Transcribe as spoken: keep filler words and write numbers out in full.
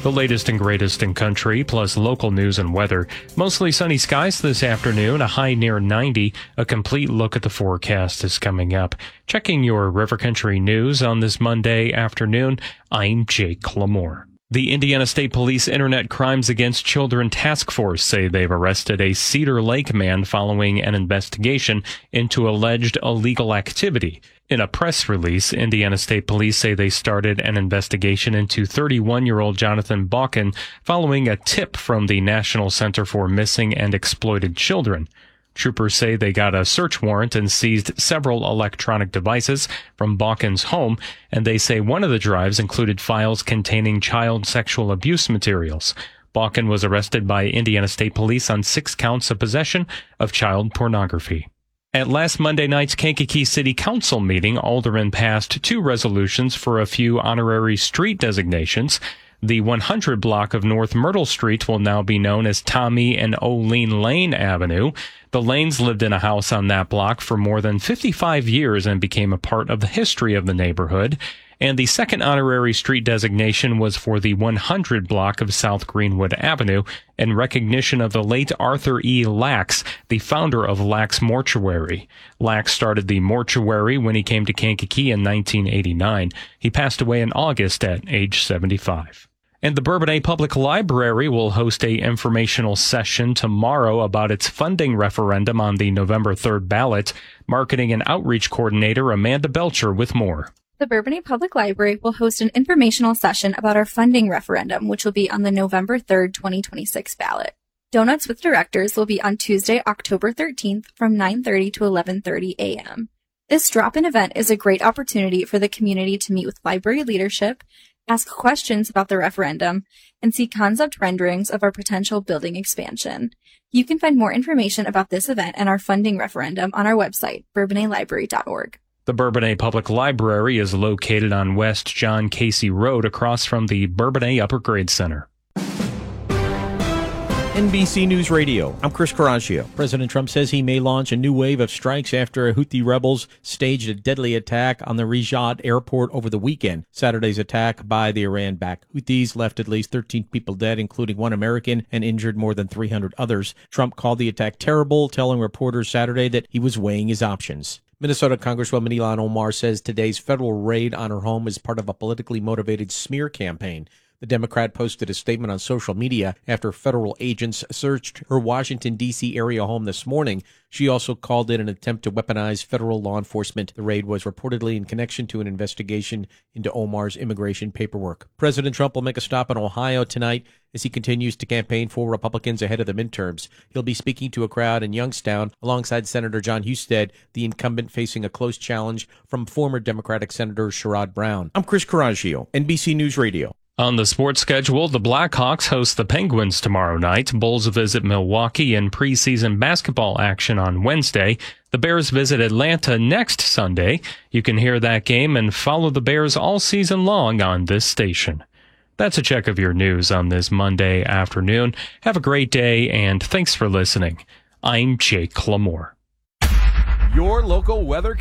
The latest and greatest in country, plus local news and weather. Mostly sunny skies this afternoon, a high near ninety. A complete look at the forecast is coming up. Checking your River Country news on this Monday afternoon, I'm Jake Lamore. The Indiana State Police Internet Crimes Against Children Task Force say they've arrested a Cedar Lake man following an investigation into alleged illegal activity. In a press release, Indiana State Police say they started an investigation into thirty-one-year-old Jonathan Balkin following a tip from the National Center for Missing and Exploited Children. Troopers say they got a search warrant and seized several electronic devices from Balkin's home, and they say one of the drives included files containing child sexual abuse materials. Balkin was arrested by Indiana State Police on six counts of possession of child pornography. At last Monday night's Kankakee City Council meeting, aldermen passed two resolutions for a few honorary street designations. The one hundred block of North Myrtle Street will now be known as Tommy and Olene Lane Avenue. The Lanes lived in a house on that block for more than fifty-five years and became a part of the history of the neighborhood. And the second honorary street designation was for the one hundred block of South Greenwood Avenue in recognition of the late Arthur E. Lax, the founder of Lax Mortuary. Lax started the mortuary when he came to Kankakee in nineteen eighty-nine. He passed away in August at age seventy-five. And the Bourbonnais Public Library will host a informational session tomorrow about its funding referendum on the November third ballot. Marketing and Outreach Coordinator Amanda Belcher with more. The Bourbonnais Public Library will host an informational session about our funding referendum, which will be on the November third, twenty twenty-six ballot. Donuts with Directors will be on Tuesday, October thirteenth from nine thirty to eleven thirty a.m. This drop-in event is a great opportunity for the community to meet with library leadership, ask questions about the referendum, and see concept renderings of our potential building expansion. You can find more information about this event and our funding referendum on our website, bourbonnais library dot org. The Bourbonnais Public Library is located on West John Casey Road across from the Bourbonnais Upper Grade Center. N B C News Radio, I'm Chris Caraccio. President Trump says he may launch a new wave of strikes after Houthi rebels staged a deadly attack on the Riyadh airport over the weekend. Saturday's attack by the Iran-backed Houthis left at least thirteen people dead, including one American, and injured more than three hundred others. Trump called the attack terrible, telling reporters Saturday that he was weighing his options. Minnesota Congresswoman Ilhan Omar says today's federal raid on her home is part of a politically motivated smear campaign. The Democrat posted a statement on social media after federal agents searched her Washington, D C area home this morning. She also called it an attempt to weaponize federal law enforcement. The raid was reportedly in connection to an investigation into Omar's immigration paperwork. President Trump will make a stop in Ohio tonight as he continues to campaign for Republicans ahead of the midterms. He'll be speaking to a crowd in Youngstown alongside Senator John Husted, the incumbent facing a close challenge from former Democratic Senator Sherrod Brown. I'm Chris Caraccio, N B C News Radio. On the sports schedule, the Blackhawks host the Penguins tomorrow night. Bulls visit Milwaukee in preseason basketball action on Wednesday. The Bears visit Atlanta next Sunday. You can hear that game and follow the Bears all season long on this station. That's a check of your news on this Monday afternoon. Have a great day, and thanks for listening. I'm Jake Lamore. Your local weather